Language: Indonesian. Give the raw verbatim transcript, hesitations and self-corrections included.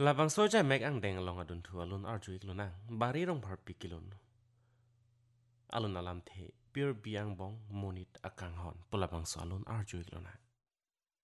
Labang soja mek ang deng long adun tu alun arjuik lunang bari rong par pikilun alun alam the pure biang bong monit akang hon pulabang so alun arjuik lunang